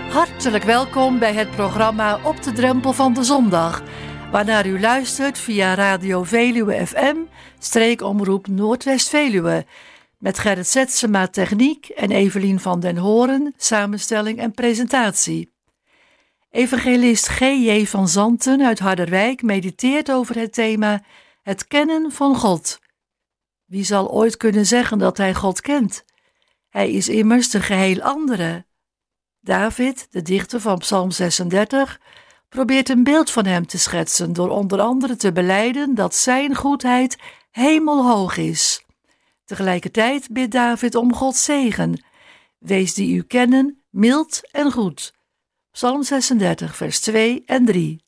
Hartelijk welkom bij het programma Op de Drempel van de Zondag, waarnaar u luistert via Radio Veluwe FM, streekomroep Noordwest-Veluwe, met Gerrit Setsema techniek en Evelien van den Horen, samenstelling en presentatie. Evangelist G.J. van Zanten uit Harderwijk mediteert over het thema het kennen van God. Wie zal ooit kunnen zeggen dat hij God kent? Hij is immers de geheel andere. David, de dichter van Psalm 36, probeert een beeld van hem te schetsen door onder andere te belijden dat zijn goedheid hemelhoog is. Tegelijkertijd bidt David om Gods zegen. Wees die u kennen, mild en goed. Psalm 36, vers 2 en 3.